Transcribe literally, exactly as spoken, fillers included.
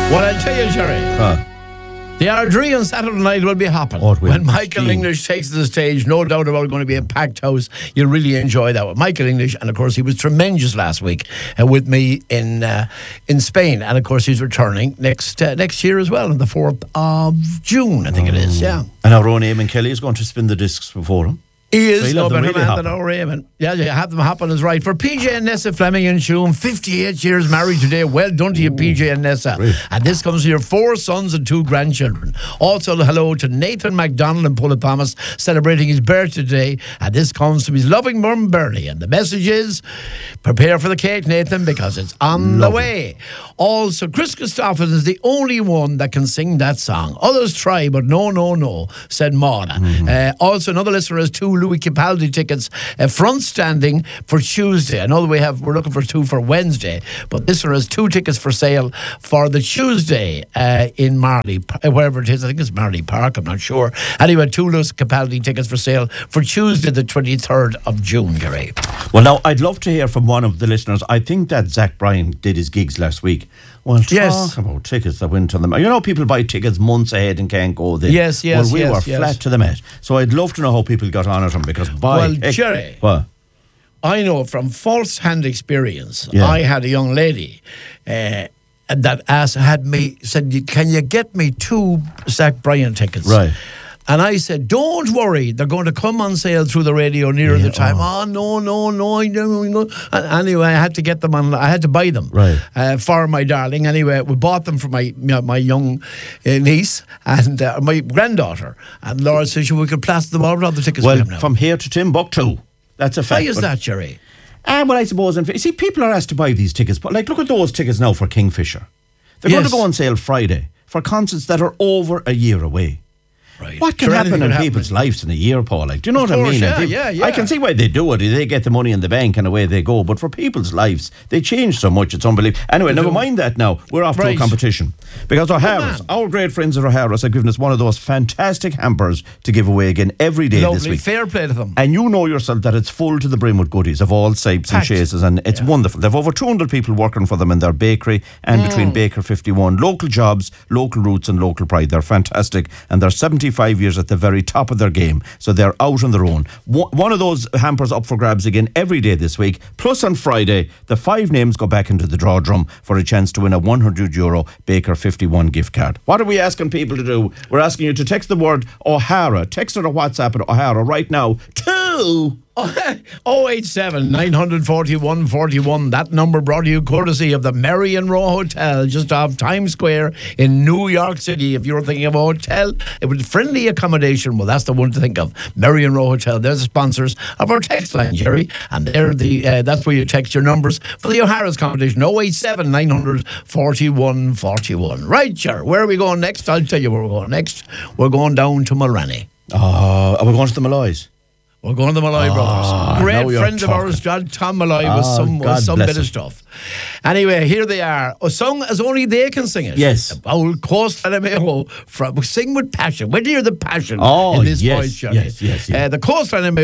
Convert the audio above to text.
Well, I'll tell you, Jerry. Uh, The Ardrey on Saturday night will be hopping. Oh, it will. When Michael Gee. English takes the stage, no doubt about it, going to be a packed house. You'll really enjoy that with Michael English. And, of course, he was tremendous last week uh, with me in uh, in Spain. And, of course, he's returning next uh, next year as well, on the fourth of June, I think it is, yeah. and our own Eamon Kelly is going to spin the discs before him. He is So he'll no have them better really man than happen. our Raymond. Yeah, you have them happen is right. For P J and Nessa Fleming and Shoom, fifty-eight years married today. Well done to you, P J and Nessa. great. And this comes to your four sons and two grandchildren. Also, hello to Nathan MacDonald and Paula Thomas, celebrating his birthday today. And this comes from his loving mum, Bernie. And the message is, prepare for the cake, Nathan, because it's on the way. Also, Chris Christopherson is the only one that can sing that song. Others try, but no, no, no, said Mona. Mm-hmm. Uh, also, another listener has two Louis Capaldi tickets, uh, front standing for Tuesday. I know that we have, we're looking for two for Wednesday, but this one has two tickets for sale for the Tuesday uh, in Marley, uh, wherever it is. I think it's Marley Park, I'm not sure. Anyway, two Louis Capaldi tickets for sale for Tuesday, the twenty-third of June, Gary. Well, now, I'd love to hear from one of the listeners. I think that Zach Bryan did his gigs last week. Well, talk Yes. about tickets that went to them. You know, people buy tickets months ahead and can't go there. Yes, yes, Well, we yes, were yes. flat to the mat. So I'd love to know how people got on at them, because by Well, heck- Jerry. What? I know from first-hand experience, Yeah. I had a young lady uh, that asked, had me, said, can you get me two Zach Bryan tickets? Right. And I said, don't worry, they're going to come on sale through the radio nearer Yeah, the time. oh. Oh, no, no, no, I don't know. And anyway, I had to get them on, I had to buy them Right. uh, for my darling. Anyway, we bought them for my my young uh, niece and uh, my granddaughter. And Laura said, sure, we could plaster them all around the tickets Well, we have now. from here to Timbuktu. That's a fact. Why is But- that, Jerry? Ah, well, I suppose, and see, people are asked to buy these tickets, but like, look at those tickets now for Kingfisher. They're going Yes. to go on sale Friday for concerts that are over a year away. Right. What can Sure, happen anything in could people's happen. lives in a year, Paul? Like, do you know Of what I course, mean? And yeah, people- yeah, yeah. I can see why they do it. They get the money in the bank and away they go. But for people's lives, they change so much. It's unbelievable. Anyway, never do. mind that now. We're off to Right. a competition. Because O'Hara's, man. our great friends at O'Hara's, have given us one of those fantastic hampers to give away again every day this Lovely, week. fair play to them. And you know yourself that it's full to the brim with goodies of all shapes and Packed. chases, and it's wonderful. They've over two hundred people working for them in their bakery and Mm. between Baker fifty-one. Local jobs, local roots and local pride. They're fantastic, and they're seventy-five years at the very top of their game, so they're out on their own. One one of those hampers up for grabs again every day this week. Plus on Friday, the five names go back into the draw drum for a chance to win a one hundred euro Baker fifty-one gift card. What are we asking people to do? We're asking you to text the word O'Hara. Text it or WhatsApp at O'Hara right now to... oh eight seven, nine four one, four one. That number brought to you courtesy of the Marion Row Hotel just off Times Square in New York City. If you're thinking of a hotel with friendly accommodation, well, that's the one to think of. Marion Row Hotel. They're the sponsors of our text line, Jerry. And they're the uh, that's where you text your numbers for the O'Hara's competition. oh eight seven, nine four one, four one. Right, Jerry. Where are we going next? I'll tell you where we're going next. We're going down to Mulranny. Oh, are we going to the Malloys? We're going to the Malloy Ah, brothers. now Great you're friend of talking. ours, John Tom Malloy, with Ah, some, with God some bless bit of him. stuff. Anyway, here they are. A song as only they can sing it. Yes. Old Coastline Mayo from Sing with Passion. When do you hear the passion Oh, in this yes, voice, Johnny? yes, yes, yes. Uh, the Coastline